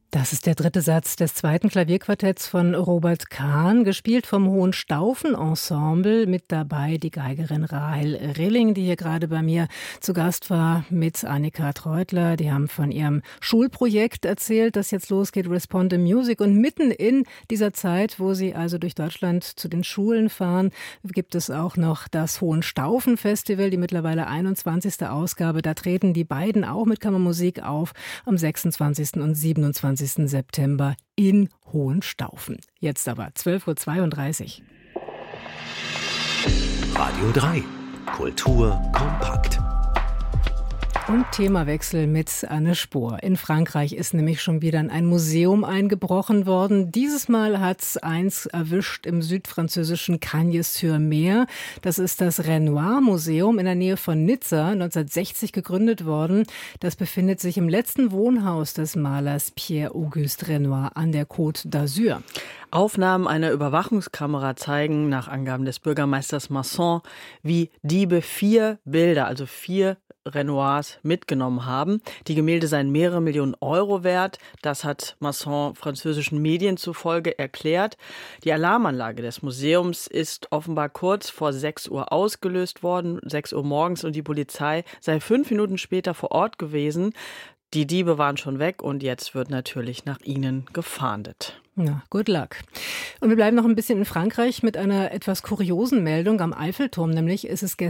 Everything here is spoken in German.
Das ist der dritte Satz des zweiten Klavierquartetts von Robert Kahn, gespielt vom Hohenstaufen-Ensemble. Mit dabei die Geigerin Rahel Rilling, die hier gerade bei mir zu Gast war, mit Annika Treutler. Die haben von ihrem Schulprojekt erzählt, das jetzt losgeht, Responde Music. Und mitten in dieser Zeit, wo sie also durch Deutschland zu den Schulen fahren, gibt es auch noch das Hohenstaufen-Festival, die mittlerweile 21. Ausgabe. Da treten die beiden auch mit Kammermusik auf am 26. und 27. September in Hohenstaufen. Jetzt aber 12:32 Uhr. Radio 3. Kultur kompakt. Und Themawechsel mit Anne Spohr. In Frankreich ist nämlich schon wieder in ein Museum eingebrochen worden. Dieses Mal hat's eins erwischt im südfranzösischen Cagnes-sur-Mer. Das ist das Renoir-Museum in der Nähe von Nizza, 1960 gegründet worden. Das befindet sich im letzten Wohnhaus des Malers Pierre-Auguste Renoir an der Côte d'Azur. Aufnahmen einer Überwachungskamera zeigen, nach Angaben des Bürgermeisters Masson, wie Diebe 4 Bilder, also 4 Renoirs mitgenommen haben. Die Gemälde seien mehrere Millionen Euro wert. Das hat Masson französischen Medien zufolge erklärt. Die Alarmanlage des Museums ist offenbar kurz vor 6 Uhr ausgelöst worden, 6 Uhr morgens, und die Polizei sei 5 Minuten später vor Ort gewesen. Die Diebe waren schon weg und jetzt wird natürlich nach ihnen gefahndet. Ja, good luck. Und wir bleiben noch ein bisschen in Frankreich mit einer etwas kuriosen Meldung am Eiffelturm. Nämlich ist es